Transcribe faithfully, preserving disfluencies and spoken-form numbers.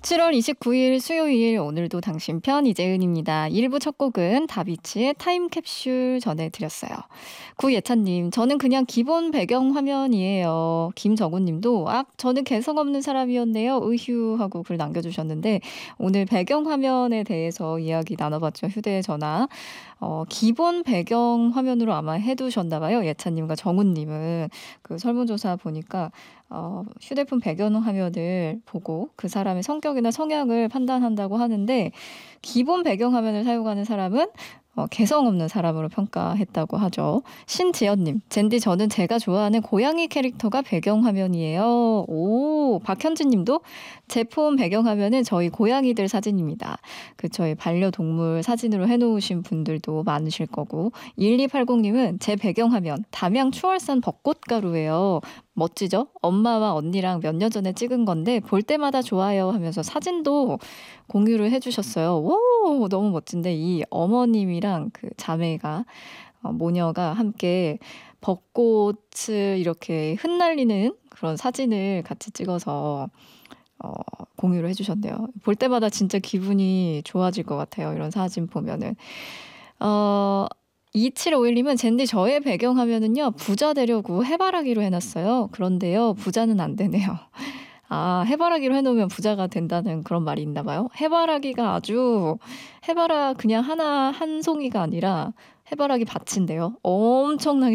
칠월 이십구일 수요일 오늘도 당신 편 이재은입니다. 일 부 첫 곡은 다비치의 타임캡슐 전해드렸어요. 구예찬님, 저는 그냥 기본 배경 화면이에요. 김정우님도 아, 저는 개성 없는 사람이었네요. 으휴 하고 글 남겨주셨는데 오늘 배경 화면에 대해서 이야기 나눠봤죠. 휴대전화. 어, 기본 배경 화면으로 아마 해두셨나 봐요. 예찬님과 정우님은. 그 설문조사 보니까 어, 휴대폰 배경 화면을 보고 그 사람의 성격이나 성향을 판단한다고 하는데 기본 배경 화면을 사용하는 사람은 어, 개성 없는 사람으로 평가했다고 하죠. 신지연님, 젠디 저는 제가 좋아하는 고양이 캐릭터가 배경 화면이에요. 오, 박현진님도 제 폰 배경 화면은 저희 고양이들 사진입니다. 그 저희 반려동물 사진으로 해놓으신 분들도 많으실 거고 일이팔공님은 제 배경 화면 담양 추월산 벚꽃가루예요. 멋지죠? 엄마와 언니랑 몇 년 전에 찍은 건데 볼 때마다 좋아요 하면서 사진도 공유를 해주셨어요. 오, 너무 멋진데 이 어머님이랑 그 자매가 어, 모녀가 함께 벚꽃을 이렇게 흩날리는 그런 사진을 같이 찍어서 어, 공유를 해주셨네요. 볼 때마다 진짜 기분이 좋아질 것 같아요. 이런 사진 보면은. 어, 이칠오일님은 젠디 저의 배경화면은요 부자 되려고 해바라기로 해놨어요. 그런데요 부자는 안 되네요. 아, 해바라기로 해놓으면 부자가 된다는 그런 말이 있나 봐요. 해바라기가 아주 해바라 그냥 하나 한 송이가 아니라 해바라기 밭인데요. 엄청나게